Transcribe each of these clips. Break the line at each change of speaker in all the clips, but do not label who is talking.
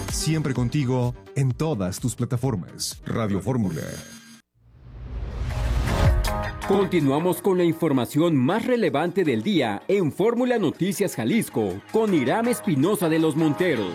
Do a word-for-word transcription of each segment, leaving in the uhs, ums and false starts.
Siempre contigo en todas tus plataformas. Radio Fórmula.
Continuamos con la información más relevante del día en Fórmula Noticias Jalisco con Iram Espinosa de los Monteros.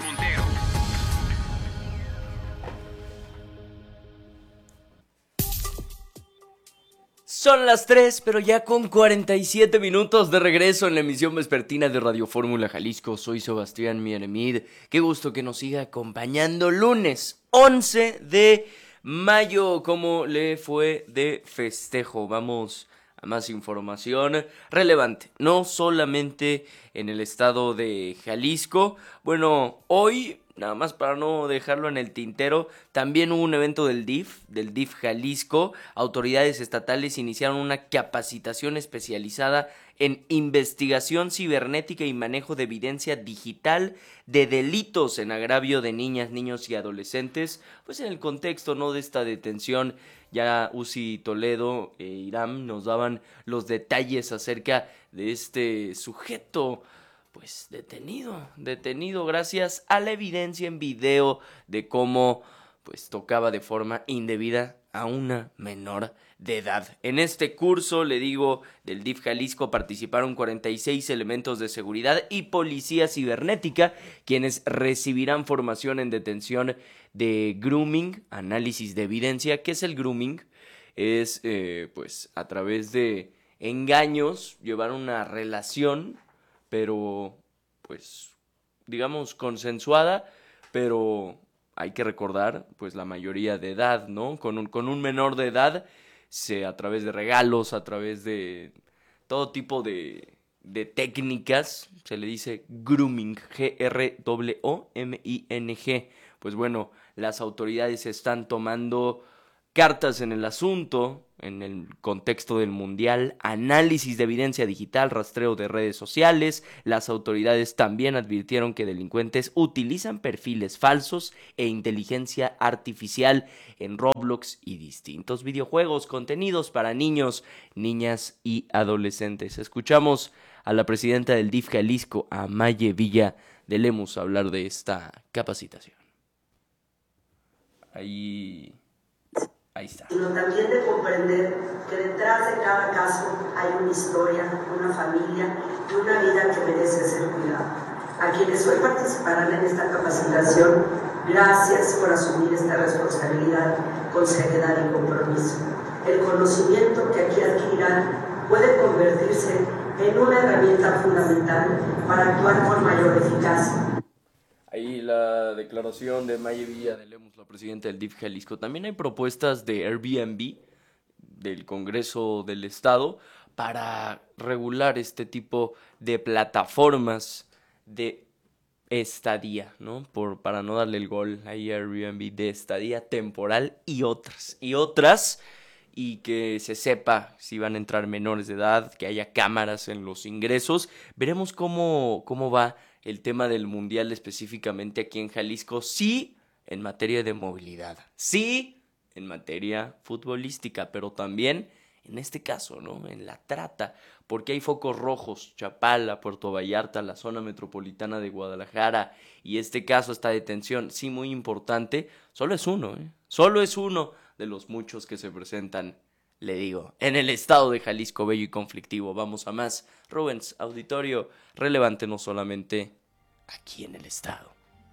Son las tres, pero ya con cuarenta y siete minutos de regreso en la emisión vespertina de Radio Fórmula Jalisco. Soy Sebastián Mieremid. Qué gusto que nos siga acompañando. Lunes once de mayo. ¿Cómo le fue de festejo? Vamos a más información relevante. No solamente en el estado de Jalisco. Bueno, hoy, nada más para no dejarlo en el tintero, también hubo un evento del D I F, del D I F Jalisco. Autoridades estatales iniciaron una capacitación especializada en investigación cibernética y manejo de evidencia digital de delitos en agravio de niñas, niños y adolescentes. Pues en el contexto, ¿no?, de esta detención, ya Uzi Toledo e Iram nos daban los detalles acerca de este sujeto, pues detenido, detenido gracias a la evidencia en video de cómo pues tocaba de forma indebida a una menor de edad. En este curso, le digo, del D I F Jalisco participaron cuarenta y seis elementos de seguridad y policía cibernética, quienes recibirán formación en detención de grooming, análisis de evidencia. ¿Qué es el grooming? Es, eh, pues, a través de engaños, llevar una relación, pero, pues, digamos, consensuada, pero hay que recordar, pues, la mayoría de edad, ¿no? Con un, con un menor de edad, se, a través de regalos, a través de todo tipo de, de técnicas, se le dice grooming, G R O O M I N G. Pues bueno, las autoridades están tomando cartas en el asunto, en el contexto del mundial, análisis de evidencia digital, rastreo de redes sociales. Las autoridades también advirtieron que delincuentes utilizan perfiles falsos e inteligencia artificial en Roblox y distintos videojuegos, contenidos para niños, niñas y adolescentes. Escuchamos a la presidenta del D I F Jalisco, a Maye Villa de Lemus, hablar de esta capacitación. Ahí... Ahí está.
Sino también de comprender que detrás de cada caso hay una historia, una familia y una vida que merece ser cuidada. A quienes hoy participarán en esta capacitación, gracias por asumir esta responsabilidad con seriedad y compromiso. El conocimiento que aquí adquirirán puede convertirse en una herramienta fundamental para actuar con mayor eficacia.
Ahí la declaración de Maye Villa de Lemus, la presidenta del D I F Jalisco. También hay propuestas de Airbnb, del Congreso del Estado, para regular este tipo de plataformas de estadía, ¿no? Por, para no darle el gol ahí a Airbnb, de estadía temporal y otras. Y otras, y que se sepa si van a entrar menores de edad, que haya cámaras en los ingresos. Veremos cómo, cómo va el tema del mundial específicamente aquí en Jalisco. Sí, en materia de movilidad. Sí, en materia futbolística, pero también en este caso, ¿no?, en la trata, porque hay focos rojos: Chapala, Puerto Vallarta, la zona metropolitana de Guadalajara, y este caso, esta detención, sí, muy importante. Solo es uno, ¿eh? Solo es uno de los muchos que se presentan, le digo, en el estado de Jalisco, bello y conflictivo. Vamos a más. Rubens, auditorio, relevante no solamente aquí en el estado.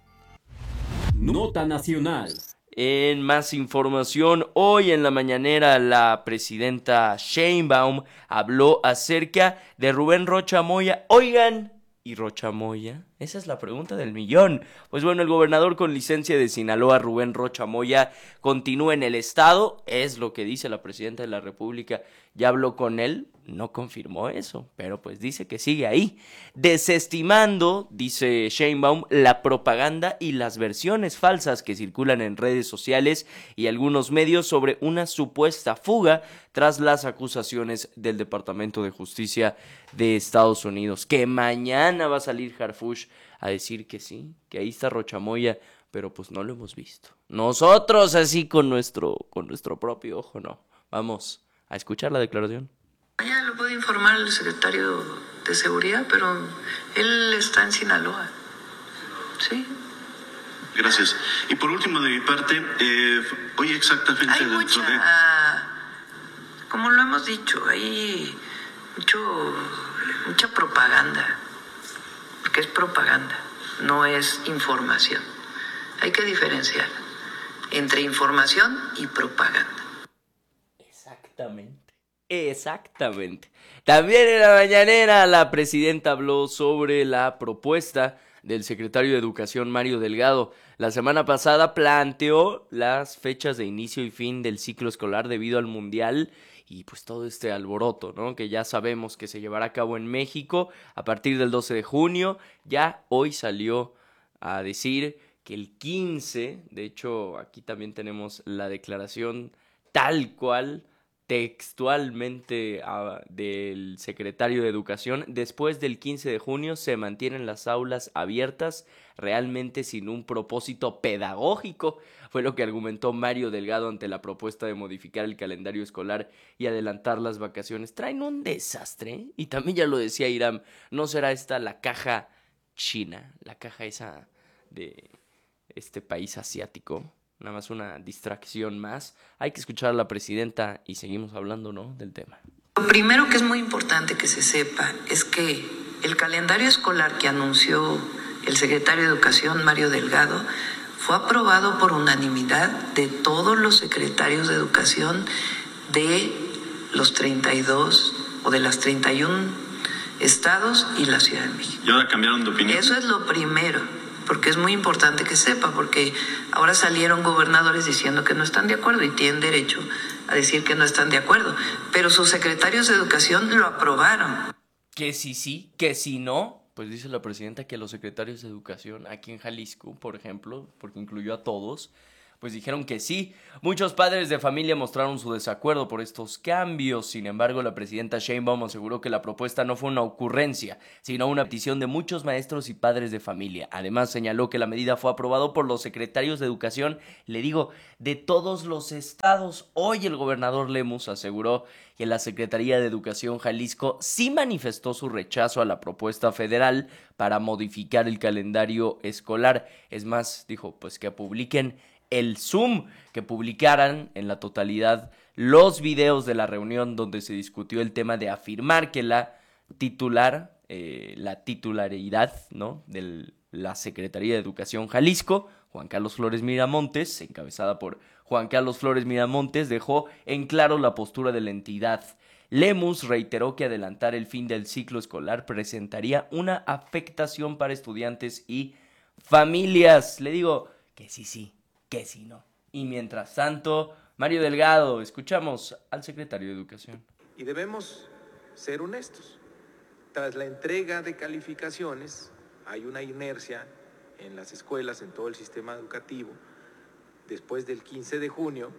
Nota nacional.
En más información, hoy en la mañanera la presidenta Sheinbaum habló acerca de Rubén Rocha Moya. Oigan, ¿y Rocha Moya? Esa es la pregunta del millón. Pues bueno, el gobernador con licencia de Sinaloa, Rubén Rocha Moya, continúa en el estado. Es lo que dice la presidenta de la República. Ya habló con él, no confirmó eso, pero pues dice que sigue ahí, desestimando, dice Sheinbaum, la propaganda y las versiones falsas que circulan en redes sociales y algunos medios sobre una supuesta fuga tras las acusaciones del Departamento de Justicia de Estados Unidos. Que mañana va a salir Harfuch a decir que sí, que ahí está Rocha Moya, pero pues no lo hemos visto. Nosotros así con nuestro, con nuestro propio ojo, no. Vamos a escuchar la declaración.
Mañana lo puede informar el secretario de Seguridad, pero él está en Sinaloa. ¿Sí?
Gracias. Y por último, de mi parte, eh, hoy exactamente...
Hay mucha,
de...
como lo hemos dicho, hay mucho, mucha propaganda, porque es propaganda, no es información. Hay que diferenciar entre información y propaganda.
Exactamente, exactamente. También en la mañanera la presidenta habló sobre la propuesta del secretario de Educación Mario Delgado. La semana pasada planteó las fechas de inicio y fin del ciclo escolar debido al Mundial y pues todo este alboroto, ¿no? Que ya sabemos que se llevará a cabo en México a partir del doce de junio. Ya hoy salió a decir que el quince, de hecho aquí también tenemos la declaración tal cual, textualmente uh, del secretario de Educación: después del quince de junio se mantienen las aulas abiertas, realmente sin un propósito pedagógico, fue lo que argumentó Mario Delgado ante la propuesta de modificar el calendario escolar y adelantar las vacaciones. Traen un desastre, ¿eh? Y también ya lo decía Iram, ¿no será esta la caja china, la caja esa de este país asiático? Nada más una distracción más. Hay que escuchar a la presidenta y seguimos hablando, ¿no?, del tema.
Lo primero que es muy importante que se sepa es que el calendario escolar que anunció el secretario de Educación, Mario Delgado, fue aprobado por unanimidad de todos los secretarios de Educación de los treinta y dos o de las treinta y uno estados y la Ciudad de México.
¿Y ahora cambiaron de opinión?
Eso es lo primero, porque es muy importante que sepa, porque ahora salieron gobernadores diciendo que no están de acuerdo y tienen derecho a decir que no están de acuerdo, pero sus secretarios de Educación lo aprobaron.
Que si sí, que si no, pues dice la presidenta que los secretarios de Educación aquí en Jalisco, por ejemplo, porque incluyó a todos, pues dijeron que sí. Muchos padres de familia mostraron su desacuerdo por estos cambios. Sin embargo, la presidenta Sheinbaum aseguró que la propuesta no fue una ocurrencia, sino una petición de muchos maestros y padres de familia. Además, señaló que la medida fue aprobada por los secretarios de Educación, le digo, de todos los estados. Hoy el gobernador Lemus aseguró que la Secretaría de Educación Jalisco sí manifestó su rechazo a la propuesta federal para modificar el calendario escolar. Es más, dijo, pues que publiquen el Zoom, que publicaran en la totalidad los videos de la reunión donde se discutió el tema de afirmar que la titular, eh, la titularidad, ¿no?, de la Secretaría de Educación Jalisco, Juan Carlos Flores Miramontes, encabezada por Juan Carlos Flores Miramontes, dejó en claro la postura de la entidad. Lemus reiteró que adelantar el fin del ciclo escolar presentaría una afectación para estudiantes y familias. Le digo que sí, sí, que sí, no. Y mientras tanto, Mario Delgado, escuchamos al secretario de Educación.
Y debemos ser honestos. Tras la entrega de calificaciones, hay una inercia en las escuelas, en todo el sistema educativo. Después del quince de junio,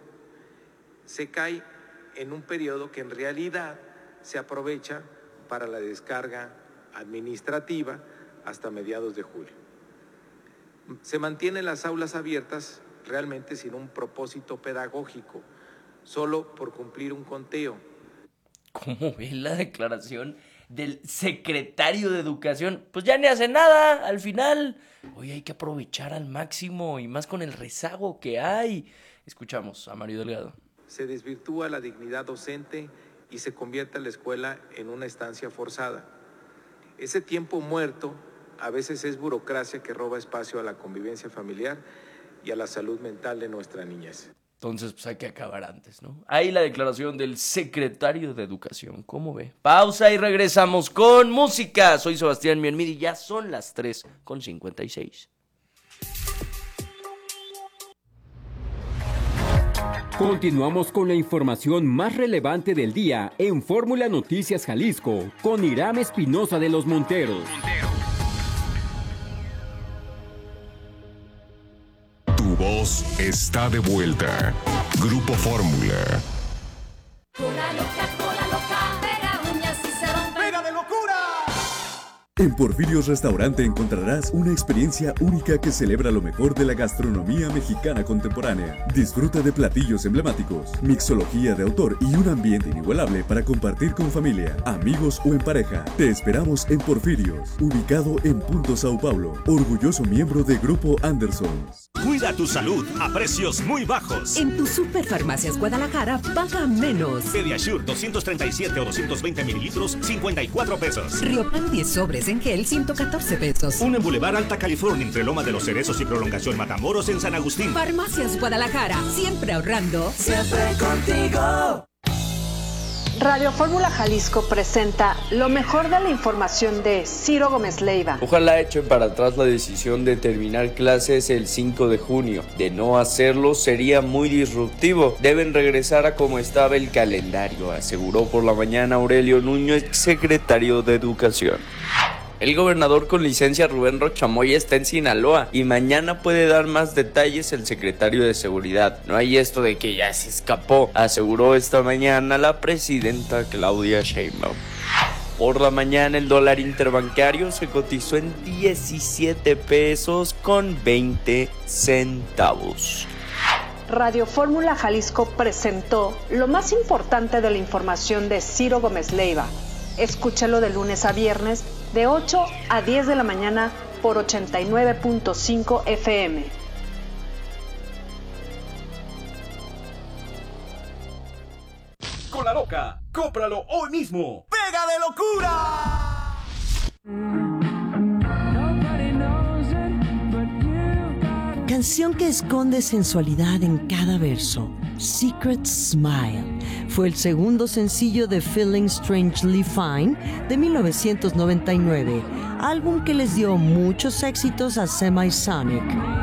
se cae en un periodo que en realidad se aprovecha para la descarga administrativa hasta mediados de julio. Se mantienen las aulas abiertas realmente sin un propósito pedagógico, solo por cumplir un conteo.
¿Cómo ve la declaración del secretario de Educación? Pues ya ni hace nada, al final. Hoy hay que aprovechar al máximo y más con el rezago que hay. Escuchamos a Mario Delgado.
Se desvirtúa la dignidad docente y se convierte la escuela en una estancia forzada. Ese tiempo muerto a veces es burocracia que roba espacio a la convivencia familiar y a la salud mental de nuestra niñez.
Entonces, pues hay que acabar antes, ¿no? Ahí la declaración del secretario de Educación. ¿Cómo ve? Pausa y regresamos con música. Soy Sebastián Miermid y ya son las tres con cincuenta y seis.
Continuamos con la información más relevante del día en Fórmula Noticias Jalisco con Iram Espinosa de los Monteros.
Tu voz está de vuelta. Grupo Fórmula.
En Porfirios Restaurante encontrarás una experiencia única que celebra lo mejor de la gastronomía mexicana contemporánea. Disfruta de platillos emblemáticos, mixología de autor y un ambiente inigualable para compartir con familia, amigos o en pareja. Te esperamos en Porfirios, ubicado en Punto Sao Paulo, orgulloso miembro de Grupo Anderson.
Cuida tu salud a precios muy bajos.
En tu Superfarmacias Guadalajara paga menos.
Pediasure doscientos treinta y siete o doscientos veinte mililitros, cincuenta y cuatro pesos.
Riopan diez sobres en gel, ciento catorce pesos.
Uno en Boulevard Alta California, entre Loma de los Cerezos y Prolongación Matamoros en San Agustín.
Farmacias Guadalajara, siempre ahorrando.
Siempre contigo.
Radio Fórmula Jalisco presenta lo mejor de la información de Ciro Gómez Leiva.
Ojalá echen para atrás la decisión de terminar clases el cinco de junio. De no hacerlo sería muy disruptivo. Deben regresar a como estaba el calendario, aseguró por la mañana Aurelio Núñez, secretario de Educación. El gobernador con licencia Rubén Rochamoya está en Sinaloa y mañana puede dar más detalles el secretario de Seguridad. No hay esto de que ya se escapó, aseguró esta mañana la presidenta Claudia Sheinbaum. Por la mañana el dólar interbancario se cotizó en diecisiete pesos con veinte centavos.
Radio Fórmula Jalisco presentó lo más importante de la información de Ciro Gómez Leiva. Escúchalo de lunes a viernes de ocho a diez de la mañana por ochenta y nueve punto cinco F M.
Con la loca, cómpralo hoy mismo. ¡Pega de locura!
Canción que esconde sensualidad en cada verso. Secret Smile fue el segundo sencillo de Feeling Strangely Fine de mil novecientos noventa y nueve, álbum que les dio muchos éxitos a Semisonic.